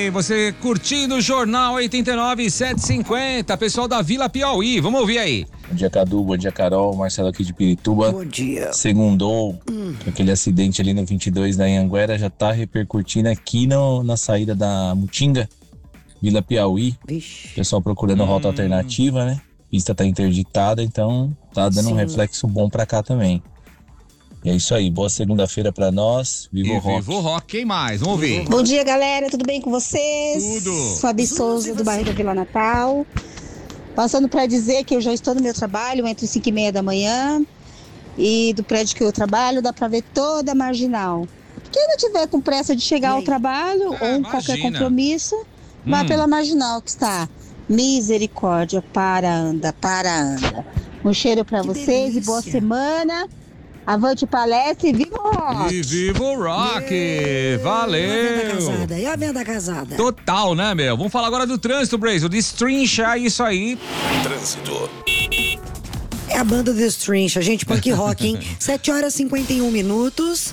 aí, você curtindo o Jornal 89 750, pessoal da Vila Piauí, vamos ouvir aí. Bom dia, Cadu, bom dia, Carol, Marcelo aqui de Pirituba. Bom dia. Segundou, aquele acidente ali no 22 da Anhanguera já tá repercutindo aqui na saída da Mutinga, Vila Piauí. Vixe. Pessoal procurando rota alternativa, né? Pista tá interditada, então tá dando um reflexo bom pra cá também. E é isso aí, boa segunda-feira pra nós, viva o rock. Viva o rock, quem mais? Vamos ouvir. Bom dia, galera, tudo bem com vocês? Tudo. Fabi Souza, do bairro da Vila Natal. Passando para dizer que eu já estou no meu trabalho, entre 5h30 da manhã. E do prédio que eu trabalho, dá para ver toda a marginal. Quem não tiver com pressa de chegar ao trabalho ou qualquer compromisso, vá pela marginal que está. Misericórdia, anda. Um cheiro para vocês delícia. e boa semana. Avante palestra e viva o rock! E viva o rock! Valeu! E a venda casada? Total, né, meu? Vamos falar agora do trânsito, Brasil. Destrinchar isso aí. Trânsito. É a banda The Strincha, gente, punk rock, hein? 7h51,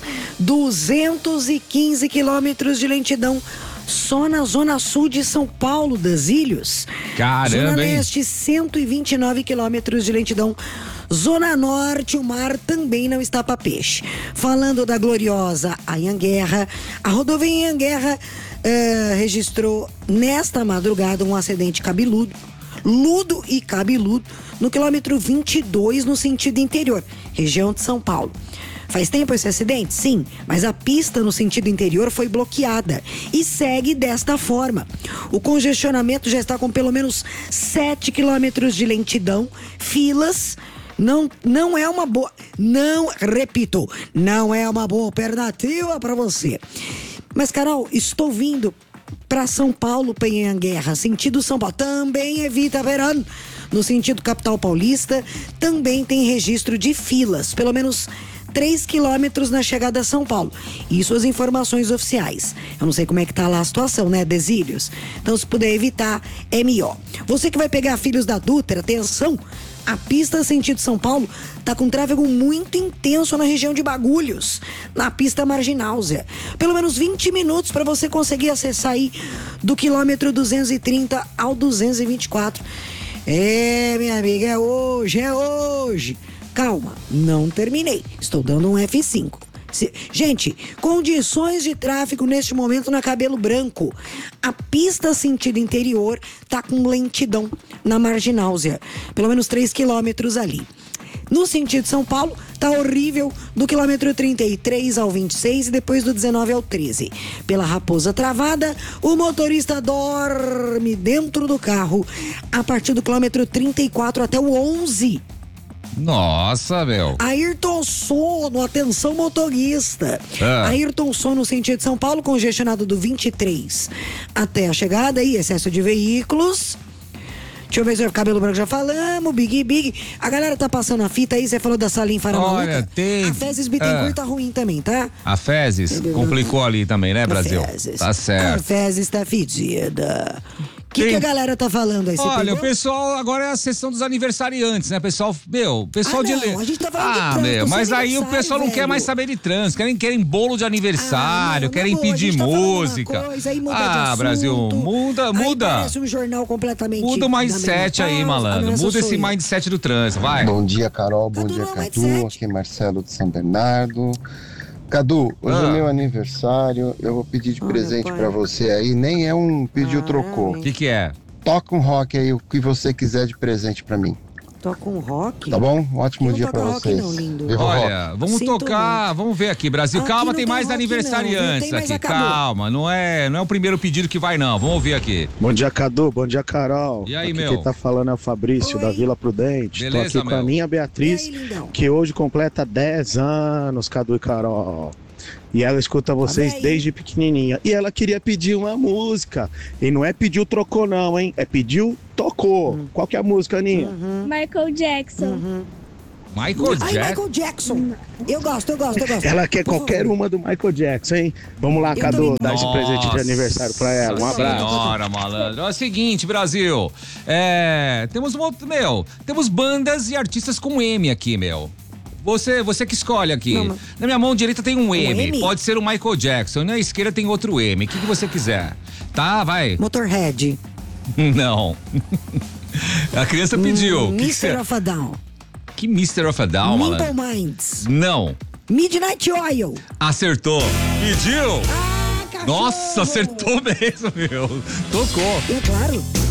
215 quilômetros de lentidão só na zona sul de São Paulo, das Ilhas. Caramba, Zona hein? leste, 129 quilômetros de lentidão. Zona norte, o mar também não está para peixe. Falando da gloriosa Anhanguera, a rodovia Anhanguera registrou nesta madrugada um acidente cabeludo no quilômetro 22 no sentido interior, região de São Paulo. Faz tempo esse acidente? Sim, mas a pista no sentido interior foi bloqueada e segue desta forma. O congestionamento já está com pelo menos 7 quilômetros de lentidão, filas. Não é uma boa, não é uma boa alternativa para você. Mas, Carol, estou vindo para São Paulo, Anhanguera, sentido São Paulo, também evita verão. No sentido capital paulista, também tem registro de filas, pelo menos 3 quilômetros na chegada a São Paulo. Isso as informações oficiais. Eu não sei como é que tá lá a situação, né, Desílios? Então, se puder evitar, é melhor. Você que vai pegar Filhos da Dutra, atenção, a pista sentido São Paulo tá com tráfego muito intenso na região de Bagulhos, na pista marginal, Zé. Pelo menos 20 minutos para você conseguir acessar aí do quilômetro 230 ao 224. É, minha amiga, é hoje. Calma, não terminei. Estou dando um F5. Gente, condições de tráfego neste momento na Cabelo Branco. A pista sentido interior tá com lentidão na marginal, Zé. Pelo menos 3 quilômetros ali. No sentido São Paulo, tá horrível do quilômetro 33 ao 26 e depois do 19 ao 13. Pela Raposa Travada, o motorista dorme dentro do carro a partir do quilômetro 34 até o 11. Nossa, meu. Ayrton Sono, atenção motorista. Ayrton Sono no sentido de São Paulo, congestionado do 23 até a chegada aí, excesso de veículos. Deixa eu ver se o Cabelo Branco já falamos, Big. A galera tá passando a fita aí, você falou da Salim Faramaluca. Olha, tem... A Fezes Bittencourt tá ruim também, tá? A Fezes complicou ali também, né, Brasil? Fezes. Tá certo. A Fezes tá fedida. O que a galera tá falando aí? Olha, o pessoal agora é a sessão dos aniversariantes, né, pessoal? A gente tá falando de trânsito, mas aí o pessoal não quer mais saber de trânsito, querem bolo de aniversário, querem pedir música. Brasil, muda. Parece um jornal completamente. Muda o mindset aí, malandro. Muda esse mindset do trânsito, vai. Bom dia, Carol. Bom dia, Cadu. Aqui é Marcelo de São Bernardo. Cadu, hoje é meu aniversário, eu vou pedir de presente pra você aí, nem é um pediu trocou. O que é? Toca um rock aí, o que você quiser de presente pra mim. Toca um rock? Tá bom? Um ótimo dia pra vocês. Não, lindo. Olha, vamos tocar, muito. Vamos ver aqui, Brasil. Aqui Calma, não tem tem mais rock aniversariantes não, viu? Tem aqui. mais Calma, não é o primeiro pedido que vai não. Vamos ouvir aqui. Bom dia, Cadu. Bom dia, Carol. E aí, aqui meu? Quem tá falando é o Fabrício, da Vila Prudente. Beleza, Tô aqui com a minha Beatriz, que hoje completa 10 anos, Cadu e Carol. E ela escuta vocês desde pequenininha. E ela queria pedir uma música. E não é pediu, trocou não, hein? É pediu, tocou. Qual que é a música, Aninha? Michael Jackson. Michael Jackson. Eu gosto. Ela quer qualquer uma do Michael Jackson, hein? Vamos lá, Cadu, dar esse presente de aniversário pra ela. Um abraço. Senhora, malandro. É o seguinte, Brasil. Temos bandas e artistas com M aqui, meu. Você que escolhe aqui. Não, Na minha mão direita tem um M. M? Pode ser o Michael Jackson. Na esquerda tem outro M. O que você quiser. Tá, vai. Motorhead. Não. A criança pediu. Mr. of a Down. Que Mr. of a Down, Simple malandro? Minds. Não. Midnight Oil. Acertou. Pediu. Ah, cachorro. Nossa, acertou mesmo, meu. Tocou. É claro.